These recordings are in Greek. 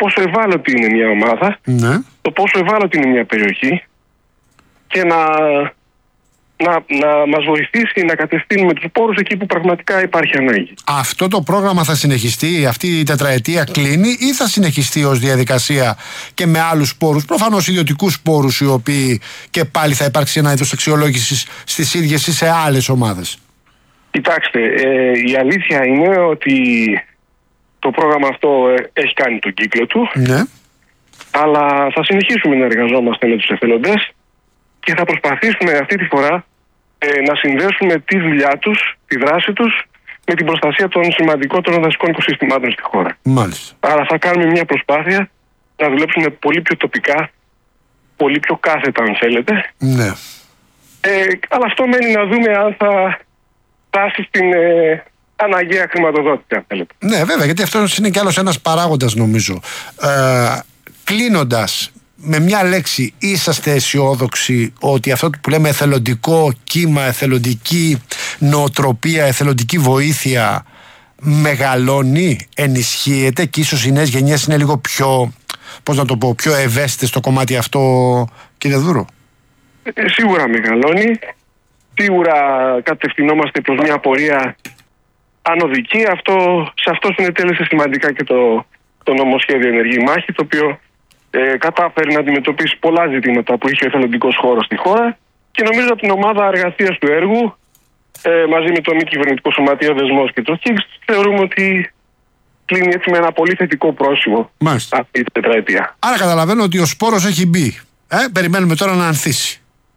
πόσο ευάλωτη είναι μια ομάδα, ναι, το πόσο ευάλωτη είναι μια περιοχή και να μας βοηθήσει να κατευθύνουμε τους πόρους εκεί που πραγματικά υπάρχει ανάγκη. Αυτό το πρόγραμμα θα συνεχιστεί, αυτή η τετραετία κλείνει ή θα συνεχιστεί ως διαδικασία και με άλλους πόρους, προφανώς ιδιωτικούς πόρους, οι οποίοι και πάλι θα υπάρξει ένα είδος αξιολόγησης στις ίδιες ή σε άλλες ομάδες? Κοιτάξτε, η αλήθεια είναι ότι το πρόγραμμα αυτό έχει κάνει τον κύκλο του, Ναι. αλλά θα συνεχίσουμε να εργαζόμαστε με τους εθελοντές και θα προσπαθήσουμε αυτή τη φορά να συνδέσουμε τη δουλειά τους, τη δράση τους με την προστασία των σημαντικότερων δασικών οικοσυστημάτων στη χώρα. Μάλιστα. Άρα θα κάνουμε μια προσπάθεια να δουλέψουμε πολύ πιο τοπικά, πολύ πιο κάθετα αν θέλετε. Ναι. Αλλά αυτό μένει να δούμε αν θα φτάσει στην αναγκαία χρηματοδότηση, αν θέλετε. Ναι, βέβαια, γιατί αυτό είναι κι άλλος ένας παράγοντας, νομίζω. Κλείνοντας, με μια λέξη, είσαστε αισιόδοξοι ότι αυτό που λέμε εθελοντικό κύμα, εθελοντική νοοτροπία, εθελοντική βοήθεια μεγαλώνει, ενισχύεται και ίσως οι νέες γενιές είναι λίγο πιο, πώς να το πω, πιο ευαίσθητες στο κομμάτι αυτό, κύριε Δούρο? Σίγουρα μεγαλώνει. Σίγουρα κατευθυνόμαστε προς μια πορεία ανωδική. Σε αυτό συνετέλεσε σημαντικά και το νομοσχέδιο Ενεργή Μάχη, το οποίο κατάφερε να αντιμετωπίσει πολλά ζητήματα που είχε ο εθελοντικός χώρος στη χώρα και νομίζω από την ομάδα εργασίας του έργου μαζί με το μη κυβερνητικό σωματείο Δεσμός και το ΧΙΚΣ θεωρούμε ότι κλείνει έτσι με ένα πολύ θετικό πρόσημο αυτή η τετραετία. Άρα καταλαβαίνω ότι ο σπόρος έχει μπει. Περιμένουμε τώρα να ανθίσει.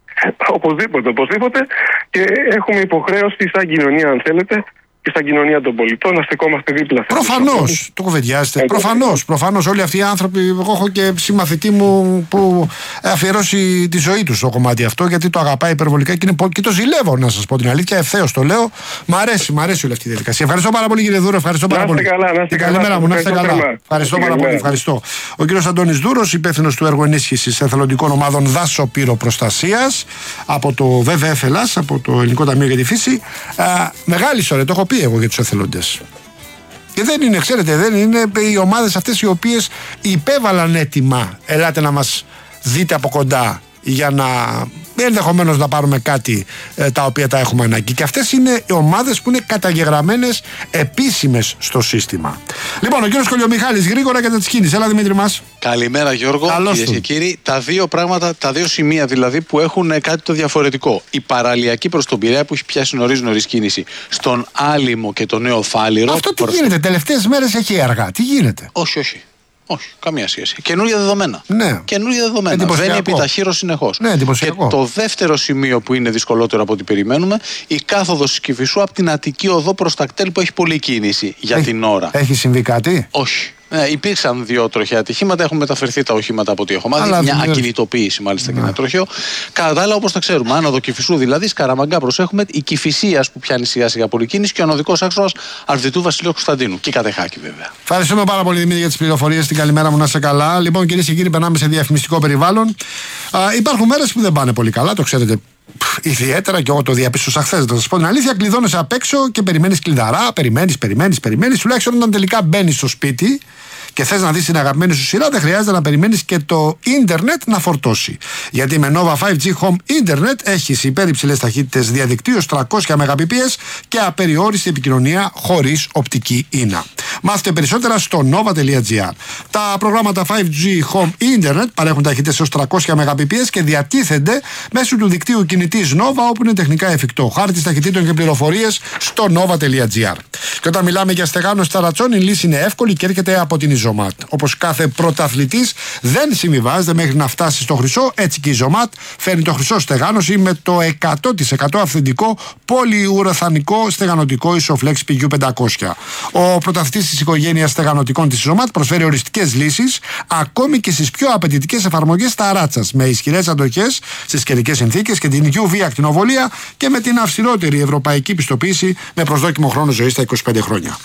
Οπωσδήποτε και έχουμε υποχρέωση σαν κοινωνία, αν θέλετε, και σαν κοινωνία των πολιτών να στεκόμαστε δίπλα. Προφανώς, το κουβεντιάζετε. Προφανώς όλοι αυτοί οι άνθρωποι. Εγώ έχω και συμμαθητή μου που αφιερώσει τη ζωή του στο κομμάτι αυτό, γιατί το αγαπάει υπερβολικά και το ζηλεύω, να σας πω την αλήθεια. Ευθέως το λέω. Μ' αρέσει όλη αυτή η διαδικασία. Ευχαριστώ πάρα πολύ, κύριε Δούρο. Ευχαριστώ πάρα πολύ. Καλημέρα μου, να είστε καλά. Ευχαριστώ πάρα πολύ. Ευχαριστώ. Ο κύριος Αντώνης Δούρος, υπεύθυνος του έργου ενίσχυσης εθελοντικών ομάδων Δάσο Πυροπροστασίας από το WWF Ελλάς, από το Ελληνικό Ταμείο για τη Φύση. Μεγάλη ιστορία, το έχω πει εγώ για τους εθελοντές. Και δεν είναι, ξέρετε, δεν είναι οι ομάδες αυτές οι οποίες υπέβαλαν έτοιμα. Ελάτε να μας δείτε από κοντά για να ενδεχομένως να πάρουμε κάτι τα οποία τα έχουμε ανάγκη. Και αυτές είναι οι ομάδες που είναι καταγεγραμμένες επίσημες στο σύστημα. Λοιπόν, ο κύριος Κολιομιχάλης γρήγορα κατά της κίνησης. Έλα, Δημήτρη μας. Καλημέρα, Γιώργο. Κυρίες και κύριοι, τα δύο πράγματα, τα δύο σημεία δηλαδή που έχουν κάτι το διαφορετικό. Η παραλιακή προς τον Πειραιά που έχει πιάσει νωρίς κίνηση στον Άλυμο και το Νέο Φάληρο. Αυτό τι γίνεται, τελευταίες μέρες έχει έργα. Τι γίνεται? Όχι, καμία σχέση. Καινούργια δεδομένα. Ναι. Καινούργια δεδομένα. Βαίνει επιταχύρω συνεχώς. Ναι, και το δεύτερο σημείο που είναι δυσκολότερο από ό,τι περιμένουμε, η κάθοδος της Κηφισού από την Αττική Οδό προς τα κτέλ που έχει πολλή κίνηση για την ώρα. Έχει συμβεί κάτι? Όχι. Υπήρξαν δύο τροχαία ατυχήματα, έχουν μεταφερθεί τα οχήματα από ό,τι έχω μάθει. Μια ακινητοποίηση μάλιστα και ένα τροχαίο. Κατά τα άλλα, όπως τα ξέρουμε, άνοδο Κηφισού δηλαδή, Σκαραμαγκά προσέχουμε, η Κηφισίας που πιάνει σιγά σιγά πολύ κίνηση και ο ανωδικός άξονας Αρβιτού Βασιλείου Κωνσταντίνου. Και Κατεχάκη βέβαια. Ευχαριστούμε πάρα πολύ, Δημήτρη, για τις πληροφορίες. Την καλημέρα μου, να είσαι καλά. Λοιπόν, κυρίες και κύριοι, περνάμε σε διαφημιστικό περιβάλλον. Υπάρχουν μέρες που δεν πάνε πολύ καλά, το ξέρετε. Ιδιαίτερα και εγώ το διαπίστωσα χθες. Να σας πω την αλήθεια, κλειδώνεσαι απ' έξω και περιμένεις κλειδαρά. Περιμένεις. Τουλάχιστον όταν τελικά μπαίνεις στο σπίτι και θες να δεις την αγαπημένη σου σειρά, δεν χρειάζεται να περιμένεις και το ίντερνετ να φορτώσει. Γιατί με Nova 5G Home Internet έχεις υπερυψηλές ταχύτητες διαδικτύου 300 Mbps και απεριόριστη επικοινωνία χωρίς οπτική ίνα. Μάθετε περισσότερα στο nova.gr. Τα προγράμματα 5G Home Internet παρέχουν ταχύτητες έως 300 Mbps και διατίθενται μέσω του δικτύου κινητής Nova, όπου είναι τεχνικά εφικτό. Χάρτης ταχυτήτων και πληροφορίες στο nova.gr. Και όταν μιλάμε για στεγάνωση ταρατσών, η λύση είναι εύκολη και έρχεται από την Ιζωμάτ. Όπως κάθε πρωταθλητής δεν συμβιβάζεται μέχρι να φτάσει στο χρυσό, έτσι και η Ιζωμάτ φέρνει το χρυσό στεγάνωση με το 100% αυθεντικό πολυουραθανικό στεγανοτικό Isoflex PU500. Ο πρωταθλητής της οικογένειας στεγανοτικών της Ιζωμάτ προσφέρει οριστικές λύσεις ακόμη και στις πιο απαιτητικές εφαρμογές ταράτσας, με ισχυρές αντοχές στις καιρικές συνθήκες και την UV ακτινοβολία και με την αυστηρότερη ευρωπαϊκή πιστοποίηση με προσδόκιμο χρόνο ζωής στα 25 χρόνια.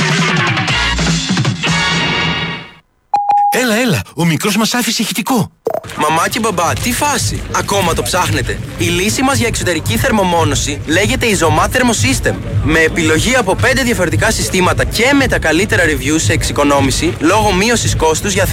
Έλα, ο μικρός μας άφησε ηχητικό. Μαμά και μπαμπά, τι φάση, ακόμα το ψάχνετε? Η λύση μας για εξωτερική θερμομόνωση λέγεται Isomat Thermosystem. Με επιλογή από 5 διαφορετικά συστήματα και με τα καλύτερα reviews σε εξοικονόμηση λόγω μείωσης κόστους για